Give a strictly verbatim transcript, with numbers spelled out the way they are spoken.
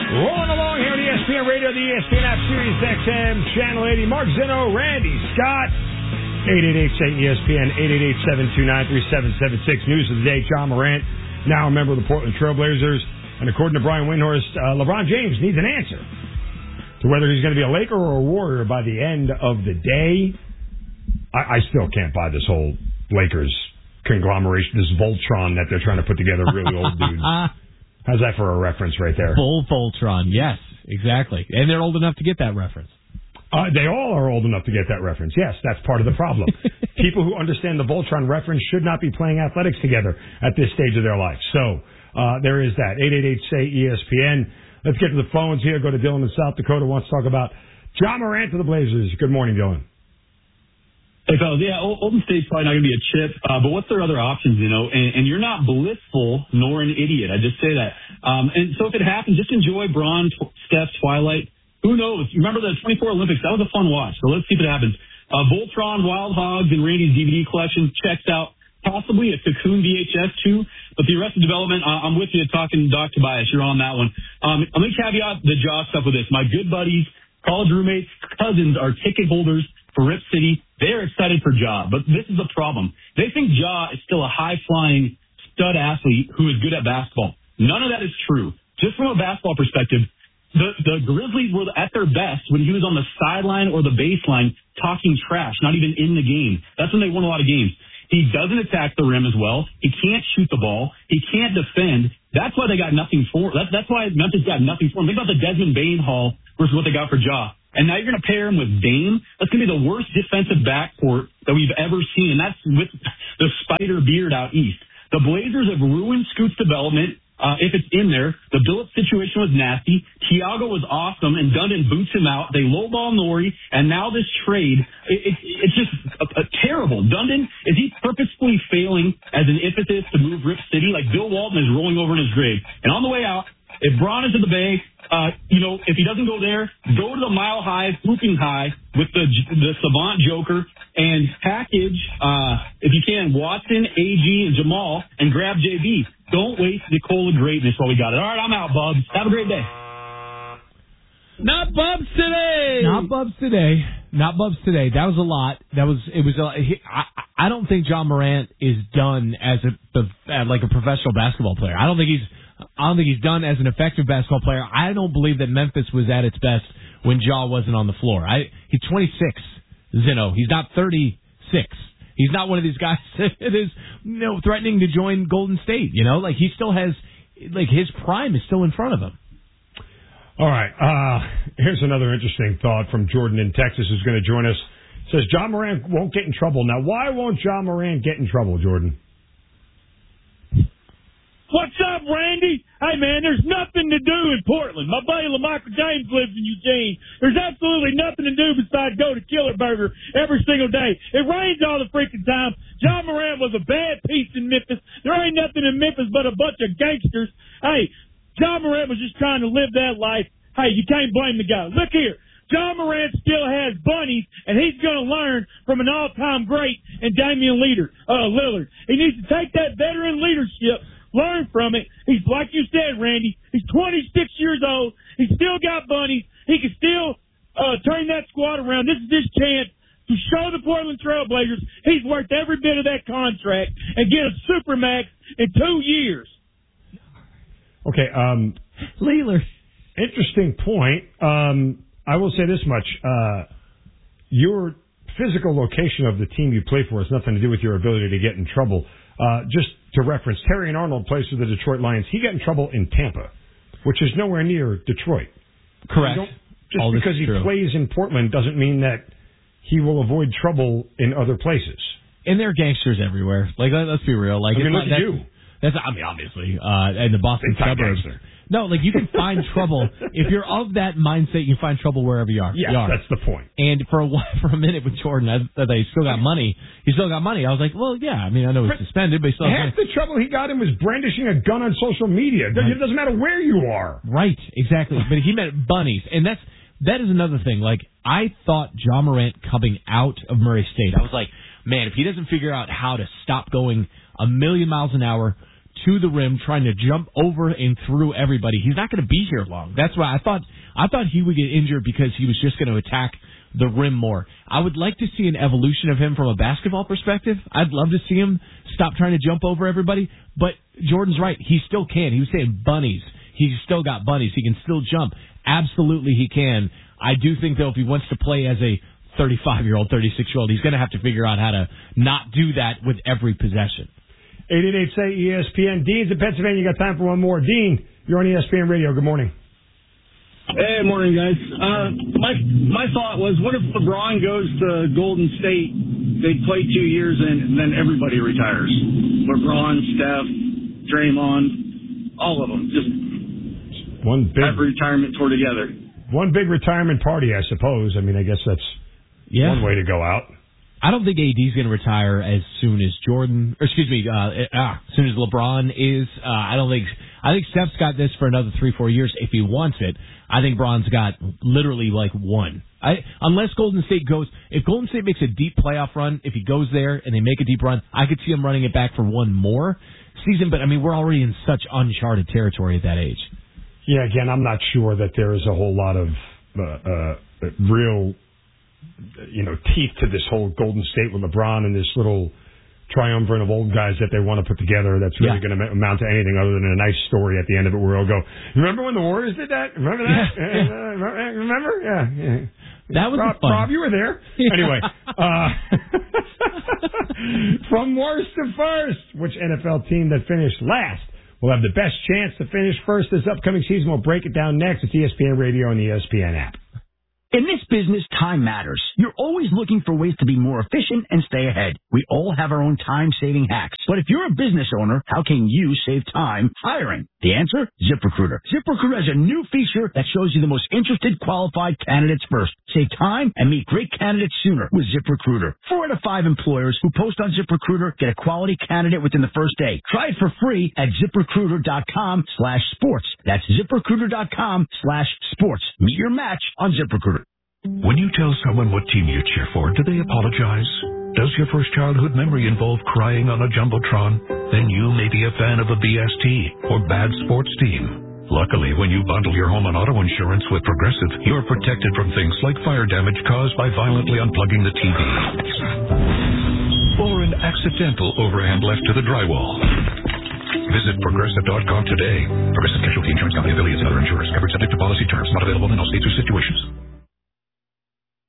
Rolling along here on E S P N Radio, the E S P N app, Sirius X M, Channel eighty. Mark Zinno, Randy Scott, eight eight eight, say E S P N, eight eight eight, seven two nine, three seven seven six. News of the day, John Morant, now a member of the Portland Trailblazers. And according to Brian Windhorst, uh, LeBron James needs an answer to whether he's going to be a Laker or a Warrior by the end of the day. I, I still can't buy this whole Lakers conglomeration, this Voltron that they're trying to put together, really old dudes. How's that for a reference right there? Full Voltron, yes, exactly. And they're old enough to get that reference. Uh, they all are old enough to get that reference. Yes, that's part of the problem. People who understand the Voltron reference should not be playing athletics together at this stage of their life. So uh, there is that. eight eight eight, say E S P N. Let's get to the phones here. Go to Dylan in South Dakota. Wants to talk about John Morant to the Blazers. Good morning, Dylan. Hey, fellas, yeah, Golden State's probably not going to be a chip, uh, but what's their other options, you know? And, and you're not blissful nor an idiot. I just say that. Um, and so if it happens, just enjoy Bron, Steph's Twilight. Who knows? Remember the twenty-four Olympics? That was a fun watch. So let's see if it happens. Uh, Voltron, Wild Hogs, and Randy's D V D collection checks out. Possibly a Cocoon V H S too. But the Arrested Development, uh, I'm with you talking Doc Tobias. You're on that one. Um, I'm going to caveat the jaw stuff with this. My good buddies, college roommates, cousins are ticket holders for Rip City. They're excited for Ja, but this is the problem. They think Ja is still a high-flying stud athlete who is good at basketball. None of that is true. Just from a basketball perspective, the, the Grizzlies were at their best when he was on the sideline or the baseline talking trash, not even in the game. That's when they won a lot of games. He doesn't attack the rim as well. He can't shoot the ball. He can't defend. That's why they got nothing for. That's, that's why Memphis got nothing for him. Think about the Desmond Bain haul versus what they got for Ja. And now you're going to pair him with Dame. That's going to be the worst defensive backcourt that we've ever seen. And that's with the spider beard out east. The Blazers have ruined Scoot's development. Uh, if it's in there, the Billups situation was nasty. Tiago was awesome, and Dundon boots him out. They lowball Nori, and now this trade, it, it, it's just a, a terrible. Dundon, is he purposefully failing as an impetus to move Rip City? Like Bill Walton is rolling over in his grave. And on the way out, if Bron is in the Bay, uh, you know, if he doesn't go there, go to the Mile High, Whooping High with the the Savant Joker and package, uh, if you can, Watson, A G, and Jamal, and grab J B. Don't waste Nikola greatness while we got it. All right, I'm out, Bubs. Have a great day. Not Bubs today. Not Bubs today. Not Bubs today. That was a lot. That was it. Was a, he, I, I don't think John Morant is done as a like a professional basketball player. I don't think he's. I don't think he's done as an effective basketball player. I don't believe that Memphis was at its best when Ja wasn't on the floor. I, he's twenty-six, Zinno. He's not thirty-six. He's not one of these guys that is, you know, threatening to join Golden State. You know, like he still has, like his prime is still in front of him. All right. Uh, here's another interesting thought from Jordan in Texas, who's going to join us. Says John Morant won't get in trouble. Now, why won't John Morant get in trouble, Jordan? What's up, Randy? Hey, man, there's nothing to do in Portland. My buddy LaMichael James lives in Eugene. There's absolutely nothing to do besides go to Killer Burger every single day. It rains all the freaking time. John Morant was a bad piece in Memphis. There ain't nothing in Memphis but a bunch of gangsters. Hey, John Morant was just trying to live that life. Hey, you can't blame the guy. Look here. John Morant still has bunnies, and he's going to learn from an all-time great in Damian Lillard. Uh, Lillard. He needs to take that veteran leadership, learn from it. He's, like you said, Randy, he's twenty-six years old. He's still got bunnies. He can still uh, turn that squad around. This is his chance to show the Portland Trailblazers he's worth every bit of that contract and get a supermax in two years. Okay, um, Lillard. Interesting point. Um, I will say this much. Uh, your physical location of the team you play for has nothing to do with your ability to get in trouble. Uh, just to reference, Terry Arnold plays for the Detroit Lions. He got in trouble in Tampa, which is nowhere near Detroit. Correct. Just All because he true. plays in Portland doesn't mean that he will avoid trouble in other places. And there are gangsters everywhere. Like, let's be real. Like, I mean, look at you. That's, I mean, obviously, uh, in the Boston suburbs. Gangster. No, like, you can find trouble. If you're of that mindset, you can find trouble wherever you are. Yes, you are. That's the point. And for a while, for a minute with Jordan, I thought he still got money. He still got money. I was like, well, yeah, I mean, I know he's suspended, but he still has Half money. the trouble he got in was brandishing a gun on social media. Right. It doesn't matter where you are. Right, exactly. But he meant bunnies. And that's that is another thing. Like, I thought John Morant coming out of Murray State, I was like, man, if he doesn't figure out how to stop going a million miles an hour to the rim, trying to jump over and through everybody. He's not going to be here long. That's why I thought I thought he would get injured because he was just going to attack the rim more. I would like to see an evolution of him from a basketball perspective. I'd love to see him stop trying to jump over everybody. But Jordan's right. He still can. He was saying bunnies. He's still got bunnies. He can still jump. Absolutely he can. I do think, though, if he wants to play as a thirty-five-year-old, thirty-six-year-old, he's going to have to figure out how to not do that with every possession. eight eight eight, say E S P N. Dean's in Pennsylvania. You got time for one more. Dean, you're on E S P N Radio. Good morning. Hey, morning, guys. Uh, my my thought was, what if LeBron goes to Golden State? They play two years and then everybody retires. LeBron, Steph, Draymond, all of them. Just one big have retirement tour together. One big retirement party, I suppose. I mean, I guess that's yeah. one way to go out. I don't think A D's going to retire as soon as Jordan, or excuse me, uh, ah, as soon as LeBron is. Uh, I don't think. I think Steph's got this for another three, four years if he wants it. I think Bron's got literally like one. I, unless Golden State goes, if Golden State makes a deep playoff run, if he goes there and they make a deep run, I could see him running it back for one more season. But I mean, we're already in such uncharted territory at that age. Yeah, again, I'm not sure that there is a whole lot of uh, uh, real, you know, teeth to this whole Golden State with LeBron and this little triumvirate of old guys that they want to put together that's really yeah. going to amount to anything other than a nice story at the end of it where they'll go, remember when the Warriors did that? Remember that? Yeah. Uh, remember? Yeah. yeah. That was Rob, fun. Rob, you were there. Yeah. Anyway, uh, from worst to first, which N F L team that finished last will have the best chance to finish first this upcoming season? We'll break it down next. It's E S P N Radio and the E S P N app. In this business, time matters. You're always looking for ways to be more efficient and stay ahead. We all have our own time-saving hacks. But if you're a business owner, how can you save time hiring? The answer? ZipRecruiter. ZipRecruiter has a new feature that shows you the most interested qualified candidates first. Save time and meet great candidates sooner with ZipRecruiter. Four out of five employers who post on ZipRecruiter get a quality candidate within the first day. Try it for free at ZipRecruiter.com slash sports. That's ZipRecruiter.com slash sports. Meet your match on ZipRecruiter. When you tell someone what team you cheer for, do they apologize? Does your first childhood memory involve crying on a Jumbotron? Then you may be a fan of a B S T or bad sports team. Luckily, when you bundle your home and auto insurance with Progressive, you're protected from things like fire damage caused by violently unplugging the T V or an accidental overhand left to the drywall. Visit Progressive dot com today. Progressive Casualty Insurance Company affiliates and other insurers. Coverage subject to policy terms. Not available in all states or situations.